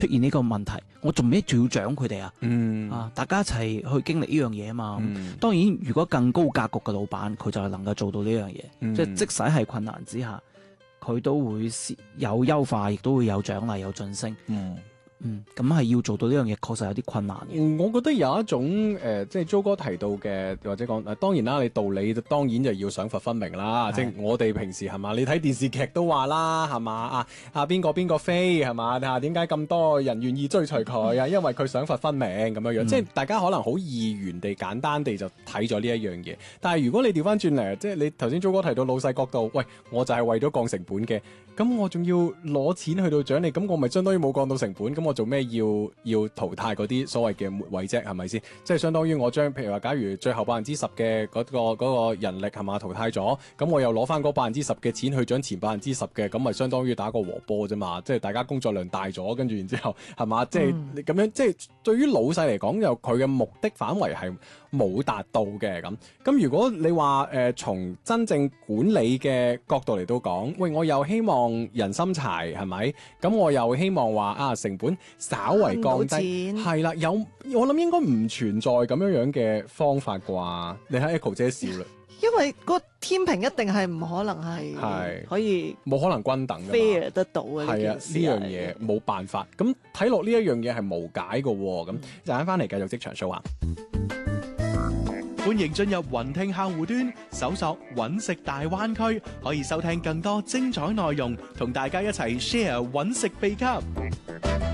出現呢個問題，我做咩仲要獎佢哋啊？大家一齊去經歷呢樣嘢啊嘛。當然，如果更高格局嘅老闆，佢就係能夠做到呢樣嘢，即使係困難之下，佢都會有優化，亦都會有獎勵，有晉升。咁係要做到呢樣嘢，確實有啲困難嘅。 我覺得有一種即係租哥提到嘅，或者講當然啦，你道理當然就要賞罰分明啦。即係我哋平時係嘛，你睇電視劇都話啦，係嘛邊個飛係嘛？點解咁多人願意追隨佢啊？因為佢賞罰分明咁樣樣。即係大家可能好二元地簡單地就睇咗呢一樣嘢。但係如果你調翻轉嚟，即係你頭先租哥提到老細角度，喂，我就係為咗降成本嘅，咁我仲要攞錢去到獎你，咁我咪相當於冇降到成本，咁我做咩要淘汰嗰啲所謂嘅末位啫？係咪先？即係相當於我將譬如話，假如最後10%嘅嗰個人力係嘛淘汰咗，咁我又攞翻嗰10%嘅錢去獎前10%嘅，咁咪相當於打個和波啫嘛？即係大家工作量大咗，跟住然之後係嘛？即係你咁樣，即係對於老細嚟講，又佢嘅目的範圍係冇達到嘅咁。咁如果你話從真正管理嘅角度嚟到講，喂，我又希望人心齊係咪？咁我又希望話成本稍為降低，係啦，我諗應該唔存在咁樣嘅方法啩？你睇 Echo 姐笑啦， 因為個天平一定係唔可能係可以冇可能均等嘅 fair 得到嘅， 係啊，呢樣嘢冇辦法。咁睇落呢一樣嘢係無解嘅喎。咁陣間翻嚟繼續職場 show 啊！ 歡迎進入雲聽客戶端，搜索揾食大灣區，可以收聽更多精彩內容，同大家一齊 share 揾食秘笈。